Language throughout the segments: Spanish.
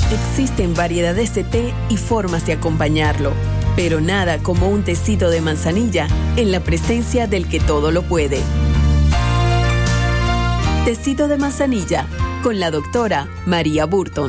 Existen variedades de té y formas de acompañarlo, pero nada como un tecito de manzanilla en la presencia del que todo lo puede. Tecito de manzanilla con la doctora María Burton.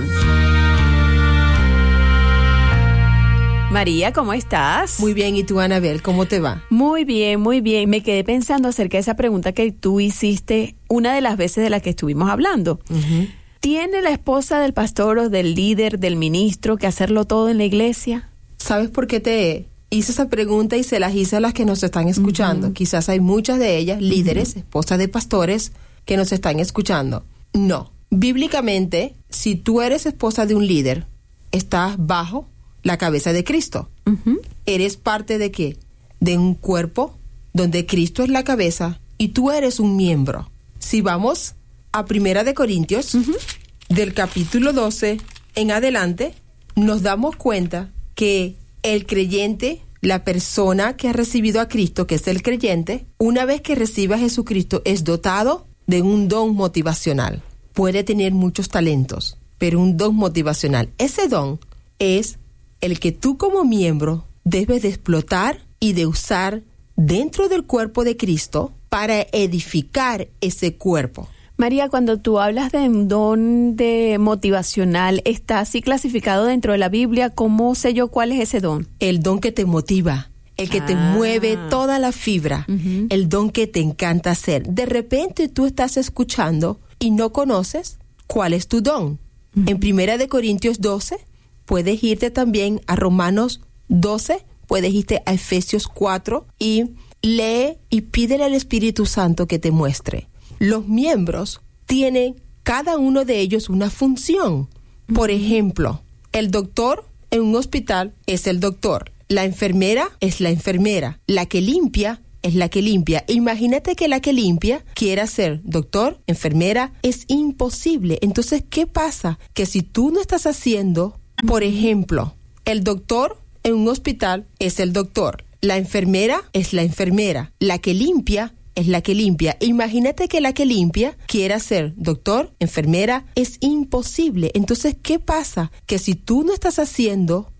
María, ¿cómo estás? Muy bien, ¿y tú, Anabel? ¿Cómo te va? Muy bien, muy bien. Me quedé pensando acerca de esa pregunta que tú hiciste una de las veces de la que estuvimos hablando. Uh-huh. ¿Tiene la esposa del pastor o del líder, del ministro, que hacerlo todo en la iglesia? ¿Sabes por qué te hice esa pregunta y se las hice a las que nos están escuchando? Uh-huh. Quizás hay muchas de ellas, líderes, esposas de pastores, que nos están escuchando. No. Bíblicamente, si tú eres esposa de un líder, estás bajo la cabeza de Cristo. Uh-huh. ¿Eres parte de qué? De un cuerpo donde Cristo es la cabeza y tú eres un miembro. Si vamos a 1 Corintios, uh-huh, del capítulo 12 en adelante, nos damos cuenta que el creyente, la persona que ha recibido a Cristo, que es el creyente, una vez que recibe a Jesucristo, es dotado de un don motivacional. Puede tener muchos talentos, pero un don motivacional. Ese don es el que tú como miembro debes de explotar y de usar dentro del cuerpo de Cristo para edificar ese cuerpo. María, cuando tú hablas de un don de motivacional, ¿está así clasificado dentro de la Biblia? ¿Cómo sé yo cuál es ese don? El don que te motiva, el que te mueve toda la fibra, uh-huh, el don que te encanta hacer. De repente tú estás escuchando y no conoces cuál es tu don. Uh-huh. En 1 Corintios 12, puedes irte también a Romanos 12, puedes irte a Efesios 4 y lee y pídele al Espíritu Santo que te muestre. Los miembros tienen cada uno de ellos una función. Por ejemplo, el doctor en un hospital es el doctor. La enfermera es la enfermera. La que limpia es la que limpia. Imagínate que la que limpia quiera ser doctor, enfermera. Es imposible. Entonces, ¿qué pasa? Que si tú no estás haciendo, por ejemplo, el doctor en un hospital es el doctor. La enfermera es la enfermera. La que limpia es la que limpia. Imagínate que la que limpia quiera ser doctor, enfermera, es imposible. Entonces, ¿qué pasa? Que si tú no estás haciendo